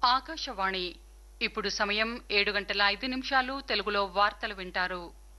ఆకాశవాణి ఇప్పుడు సమయం 7:05 తెలుగులో వార్తలు వింటారు.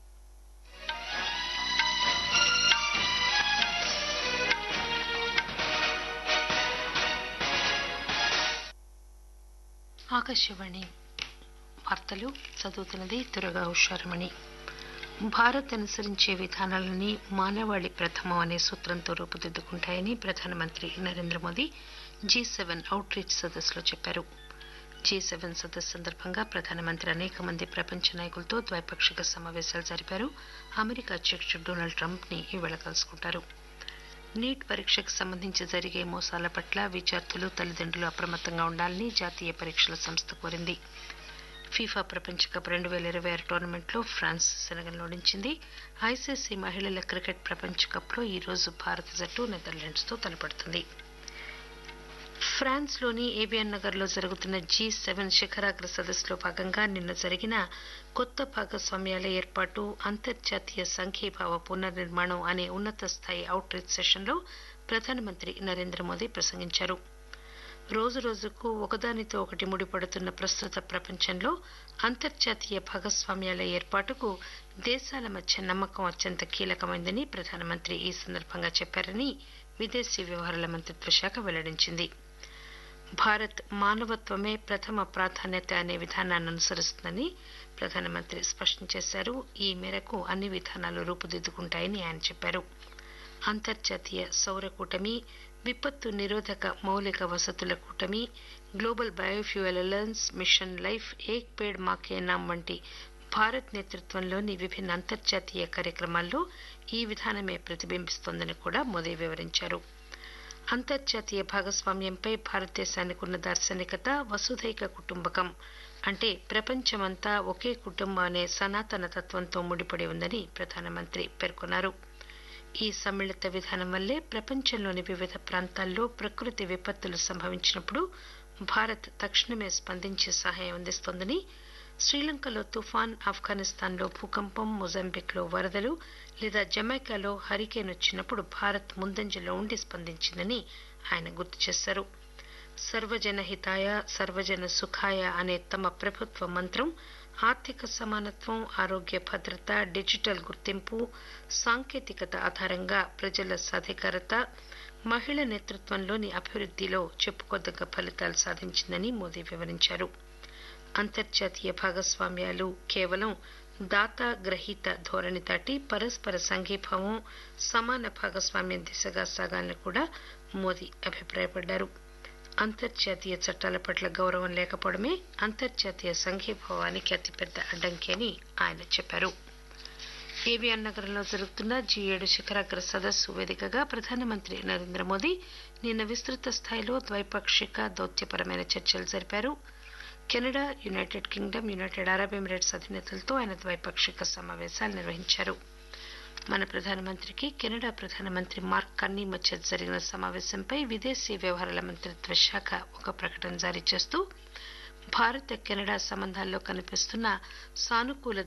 ఆకాశవాణి వార్తలు చదువుతున్నది దుర్గా ఉషారమణి. భారత్ అనుసరించే విధానాలన్నీ మానవాళి ప్రథమం అనే సూత్రంతో రూపుదిద్దుకుంటాయని ప్రధానమంత్రి Narendra Modi G7 out reach సదస్సులో చెప్పారు. G7 సదస్సు సందర్భంగా ప్రధానమంత్రి అనేక మంది ప్రపంచ నాయకులతో ద్వైపాక్షిక సమావేశాలు జరిపారు. అమెరికా అధ్యక్షుడు డొనాల్డ్ ట్రంప్ ని ఈవేళ కలుసుకుంటారు. నీట్ పరీక్షకు సంబంధించి జరిగే మోసాల పట్ల విద్యార్థులు తల్లిదండ్రులు అప్రమత్తంగా ఉండాలని జాతీయ పరీక్షల సంస్థ కోరింది. ఫీఫా ప్రపంచ కప్ 2026 టోర్నమెంట్లో ఫ్రాన్స్ సెనెగల్ను ఓడించింది. ఐసీసీ మహిళల క్రికెట్ ప్రపంచ కప్లో ఈ రోజు భారత జట్టు నెదర్లాండ్స్తో తలపడుతుంది. ఫ్రాన్స్లోని ఏవియాన్ నగర్లో జరుగుతున్న G7 శిఖరాగ్ర సదస్సులో భాగంగా నిన్న జరిగిన కొత్త భాగస్వామ్యాల ఏర్పాటు, అంతర్జాతీయ సంఘీభావ పునర్నిర్మాణం అనే ఉన్నత స్థాయి అవుట్ రీచ్ సెషన్లో ప్రధానమంత్రి నరేంద్ర మోదీ ప్రసంగించారు. రోజురోజుకు ఒకదానితో ఒకటి ముడిపడుతున్న ప్రస్తుత ప్రపంచంలో అంతర్జాతీయ భాగస్వామ్యాల ఏర్పాటుకు దేశాల మధ్య నమ్మకం అత్యంత కీలకమైందని ప్రధానమంత్రి ఈ సందర్భంగా చెప్పారని విదేశీ వ్యవహారాల మంత్రిత్వ శాఖ వెల్లడించింది. భారత్ మానవత్వమే ప్రథమ ప్రాధాన్యత అనే విధానాన్ని అనుసరిస్తుందని ప్రధానమంత్రి స్పష్టం చేశారు. ఈ మేరకు అన్ని విధానాలు రూపుదిద్దుకుంటాయని ఆయన చెప్పారు. అంతర్జాతీయ సౌర కూటమి, విపత్తు నిరోధక మౌలిక వసతుల కూటమి, global biofuel alliance, mission life, ఏక్ పేడ్ మా కే నామ్ వంటి భారత్ నేతృత్వంలోని విభిన్న అంతర్జాతీయ కార్యక్రమాల్లో ఈ విధానమే ప్రతిబింబిస్తోందని కూడా మోదీ వివరించారు. అంతర్జాతీయ భాగస్వామ్యంపై భారతదేశానికి ఉన్న దార్శనికత వసుధైక కుటుంబకం అంటే ప్రపంచమంతా ఒకే కుటుంబం అనే సనాతన తత్వంతో ముడిపడి ఉందని ప్రధానమంత్రి పేర్కొన్నారు. ఈ సమ్మిళిత విధానం వల్లే ప్రపంచంలోని వివిధ ప్రాంతాల్లో ప్రకృతి విపత్తులు సంభవించినప్పుడు భారత్ తక్షణమే స్పందించి సహాయం అందిస్తోందని, శ్రీలంకలో తుఫాన్, ఆఫ్ఘనిస్తాన్లో భూకంపం, మొజాంబిక్లో వరదలు లేదా జమైకాలో హరికేన్ వచ్చినప్పుడు భారత్ ముందంజలో ఉండి స్పందించిందని ఆయన గుర్తు చేశారు. సర్వజన హితాయ సర్వజన సుఖాయ అనే తమ ప్రభుత్వ మంత్రం ఆర్థిక సమానత్వం, ఆరోగ్య భద్రత, డిజిటల్ గుర్తింపు, సాంకేతికత ఆధారంగా ప్రజల సాధికారత, మహిళ నేతృత్వంలోని అభివృద్ధిలో చెప్పుకోదగ్గ ఫలితాలు సాధించిందని మోదీ వివరించారు. అంతర్జాతీయ భాగస్వామ్యాలు కేవలం దాత గ్రహీత ధోరణి దాటి పరస్పర సంఘీభావం, సమాన భాగస్వామ్యం దిశగా సాగాలని కూడా మోదీ అభిప్రాయపడ్డారు. అంతర్జాతీయ చట్టాల పట్ల గౌరవం లేకపోవడమే అంతర్జాతీయ సంఘీభావానికి అతిపెద్ద అడ్డంకి అని ఆయన చెప్పారు. ఏవియాన్ నగరంలో జరుగుతున్న G7 శిఖరాగ్ర సదస్సు వేదికగా ప్రధానమంత్రి నరేంద్ర మోదీ నిన్న విస్తృత స్థాయిలో ద్వైపాక్షిక దౌత్యపరమైన చర్చలు జరిపారు. Canada, United Kingdom, United Arab Emirates అధినేతలతో ఆయన ద్వైపాక్షిక సమావేశాలు నిర్వహించారు. మన ప్రధానమంత్రికి కెనడా ప్రధానమంత్రి మార్క్ కార్నీ మధ్య జరిగిన సమావేశంపై విదేశీ వ్యవహారాల మంత్రిత్వ శాఖ ఒక ప్రకటన జారీ చేస్తూ భారత కెనడా సంబంధాల్లో కనిపిస్తున్న సానుకూల